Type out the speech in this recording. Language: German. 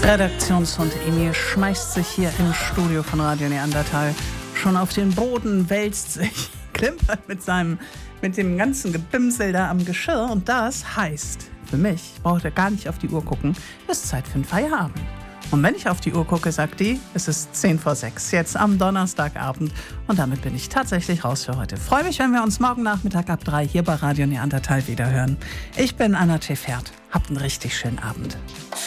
Redaktionshund Emil schmeißt sich hier im Studio von Radio Neandertal schon auf den Boden, wälzt sich, klimpert mit dem ganzen Gebimsel da am Geschirr. Und das heißt, für mich, braucht er gar nicht auf die Uhr gucken, es ist Zeit für einen Feierabend. Und wenn ich auf die Uhr gucke, sagt die, es ist 5:10, jetzt am Donnerstagabend. Und damit bin ich tatsächlich raus für heute. Freue mich, wenn wir uns morgen Nachmittag ab 3 hier bei Radio Neandertal wiederhören. Ich bin Anna Tschäffert. Habt einen richtig schönen Abend.